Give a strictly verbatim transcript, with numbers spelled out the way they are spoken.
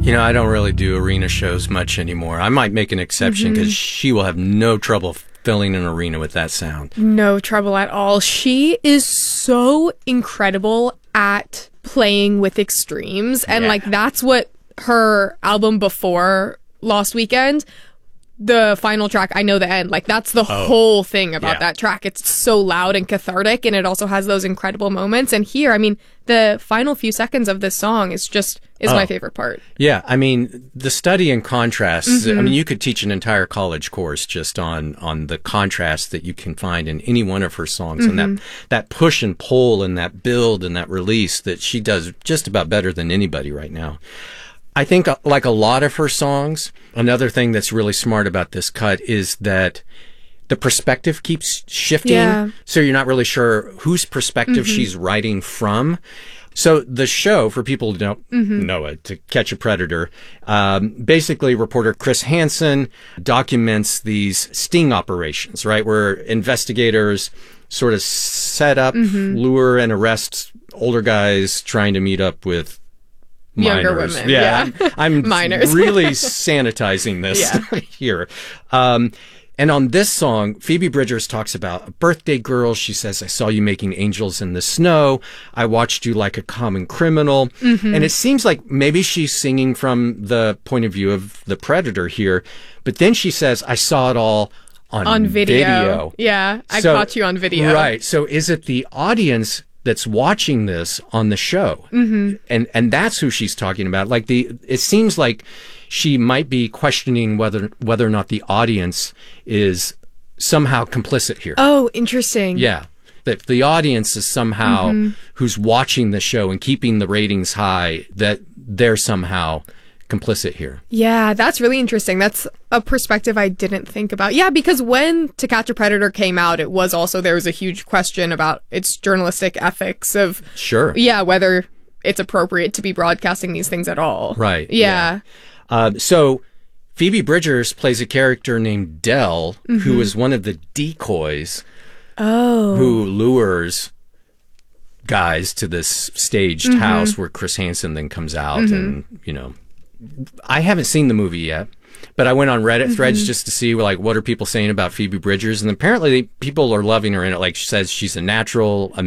You know, I don't really do arena shows much anymore. I might make an exception because mm-hmm. she will have no trouble filling an arena with that sound. No trouble at all. She is so incredible at playing with extremes. And yeah. like, that's what her album before Lost Weekend, the final track, I Know the End, like that's the oh, whole thing about yeah. that track. It's so loud and cathartic, and it also has those incredible moments. And here, I mean, the final few seconds of this song is just is oh. my favorite part. Yeah, I mean, the study and contrast, mm-hmm. I mean, you could teach an entire college course just on on the contrast that you can find in any one of her songs, mm-hmm. and that that push and pull and that build and that release that she does just about better than anybody right now. I think, like a lot of her songs, another thing that's really smart about this cut is that the perspective keeps shifting. Yeah. So you're not really sure whose perspective mm-hmm. she's writing from. So the show, for people who don't mm-hmm. know it, To Catch a Predator, um, basically reporter Chris Hansen documents these sting operations, right, where investigators sort of set up, mm-hmm. lure, and arrest older guys trying to meet up with younger minors. women. Yeah. yeah. I'm minors. really sanitizing this yeah. here. Um, and on this song, Phoebe Bridgers talks about a birthday girl. She says, I saw you making angels in the snow. I watched you like a common criminal. Mm-hmm. And it seems like maybe she's singing from the point of view of the predator here. But then she says, I saw it all on, on video. video. Yeah, I so, caught you on video. Right. So is it the audience that's watching this on the show? Mm-hmm. And and that's who she's talking about. Like the, it seems like she might be questioning whether whether or not the audience is somehow complicit here. Oh, interesting. Yeah. That the audience is somehow mm-hmm. who's watching the show and keeping the ratings high, that they're somehow complicit here. Yeah, that's really interesting. That's a perspective I didn't think about. Yeah, because when To Catch a Predator came out, it was also, there was a huge question about its journalistic ethics of, sure, yeah, whether it's appropriate to be broadcasting these things at all. Right. Yeah. yeah. Uh, so Phoebe Bridgers plays a character named Dell, mm-hmm. who is one of the decoys oh. who lures guys to this staged mm-hmm. house where Chris Hansen then comes out mm-hmm. and, you know, I haven't seen the movie yet, but I went on Reddit mm-hmm. threads just to see, like, what are people saying about Phoebe Bridgers, and apparently people are loving her in it. Like, she says she's a natural,